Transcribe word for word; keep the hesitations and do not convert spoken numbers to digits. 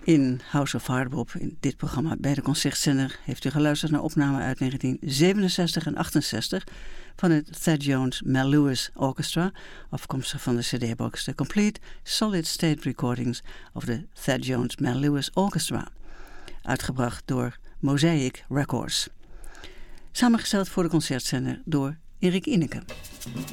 In House of Hardbop, in dit programma bij de Concertzender, heeft u geluisterd naar opnamen uit negentien zevenenzestig en achtenzestig van het Thad Jones Mel Lewis Orchestra, afkomstig van de cd-box The Complete Solid State Recordings of the Thad Jones Mel Lewis Orchestra, uitgebracht door Mosaic Records. Samengesteld voor de Concertzender door Erik Ineke.